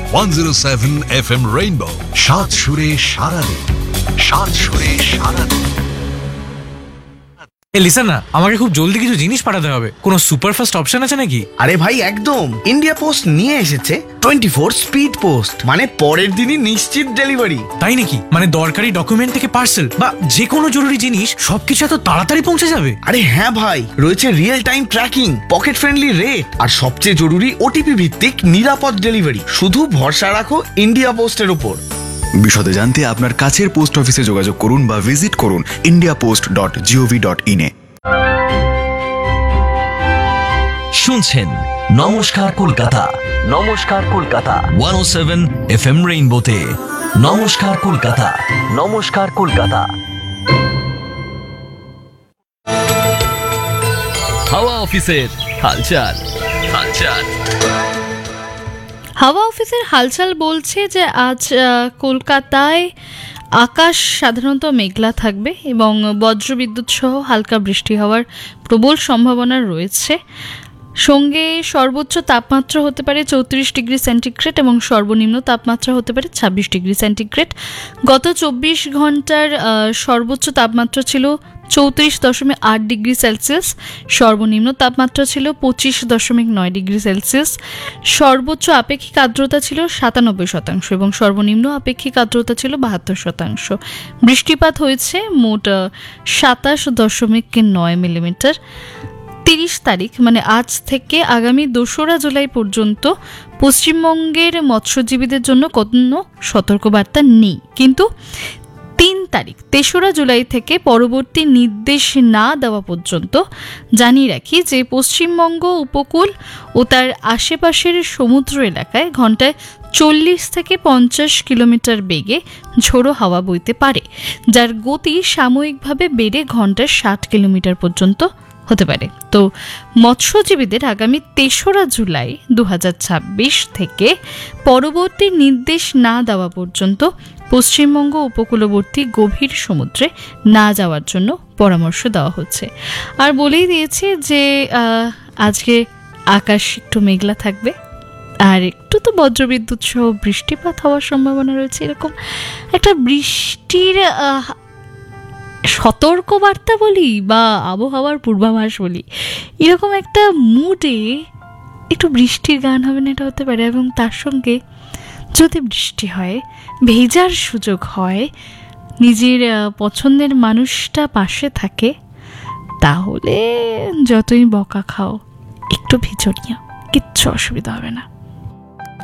107 FM rainbow, সাত সুরে সারাদিন, সাত সুরে সারাদিন। লিসেন না, আমাকে খুব জলদি কিছু জিনিস পাঠাতে হবে। কোনো সুপারফাস্ট অপশন আছে নাকি? আরে ভাই একদম, ইন্ডিয়া পোস্ট নিয়ে এসেছে 24 স্পিড পোস্ট, মানে পরের দিনই নিশ্চিত ডেলিভারি। তাই নাকি? মানে দরকারি ডকুমেন্ট থেকে পার্সেল বা যে কোনো জরুরি জিনিস সবকিছু এত তাড়াতাড়ি পৌঁছে যাবে? আরে হ্যাঁ ভাই, রয়েছে real time tracking, pocket friendly rate আর সবচেয়ে জরুরি ওটিপি ভিত্তিক নিরাপদ ডেলিভারি। শুধু ভরসা রাখো ইন্ডিয়া পোস্টের উপর। বিশদে জানতে আপনার কাছের পোস্ট অফিসে যোগাযোগ করুন বা ভিজিট করুন indiapost.gov.in এ। শুনছেন নমস্কার কলকাতা, নমস্কার কলকাতা 107 FM রেইনবোতে। নমস্কার কলকাতা, নমস্কার কলকাতা। হাওয়া অফিসের হালচাল, হালচাল। হাওয়া অফিসের হালচাল বলছে যে আজ কলকাতায় আকাশ সাধারণত মেঘলা থাকবে এবং বজ্রবিদ্যুৎ সহ হালকা বৃষ্টি হওয়ার প্রবল সম্ভাবনা রয়েছে। সঙ্গে সর্বোচ্চ তাপমাত্রা হতে পারে 34 ডিগ্রি সেন্টিগ্রেড এবং সর্বনিম্ন তাপমাত্রা হতে পারে 26 ডিগ্রি সেন্টিগ্রেড। গত 24 ঘন্টার সর্বোচ্চ তাপমাত্রা ছিল 34.8 ডিগ্রি সেলসিয়াস, সর্বনিম্ন তাপমাত্রা ছিল 25.9 ডিগ্রি সেলসিয়াস। সর্বোচ্চ আপেক্ষিক আর্দ্রতা ছিল 97% এবং সর্বনিম্ন আপেক্ষিক আর্দ্রতা ছিল 72%। বৃষ্টিপাত হয়েছে মোট 27.9 মিলিমিটার। 30 তারিখ মানে আজ থেকে আগামী 2রা জুলাই পর্যন্ত পশ্চিমবঙ্গের মৎস্যজীবীদের জন্য কোনো সতর্কবার্তা নেই, কিন্তু 3 তারিখ 3রা জুলাই থেকে পরবর্তী নির্দেশ না দেওয়া পর্যন্ত জানিয়ে রাখি যে পশ্চিমবঙ্গ উপকূল ও তার আশেপাশের সমুদ্র এলাকায় ঘন্টায় 40 থেকে 50 কিলোমিটার বেগে ঝোড়ো হাওয়া বইতে পারে, যার গতি সাময়িকভাবে বেড়ে ঘন্টায় 60 কিলোমিটার পর্যন্ত হতে পারে। তো মৎস্যজীবীদের আগামী 3রা জুলাই 2026 থেকে পরবর্তী নির্দেশ না দেওয়া পর্যন্ত পশ্চিমবঙ্গ উপকূলবর্তী গভীর সমুদ্রে না যাওয়ার জন্য পরামর্শ দেওয়া হচ্ছে। আর বলেই দিয়েছে যে আজকে আকাশ একটু মেঘলা থাকবে আর একটু তো বজ্রবিদ্যুৎ সহ বৃষ্টিপাত হওয়ার সম্ভাবনা রয়েছে। এরকম একটা বৃষ্টির সতর্কবার্তা বলি বা আবহাওয়ার পূর্বাভাস বলি, এরকম একটা মুডে একটু বৃষ্টির গান হবে না, এটা হতে পারে। এবং তার সঙ্গে যদি বৃষ্টি হয়, ভেজার সুযোগ হয়, নিজের পছন্দের মানুষটা পাশে থাকে, তাহলে যতই বকা খাও একটু ভিজো নিও, কিচ্ছু অসুবিধা হবে না।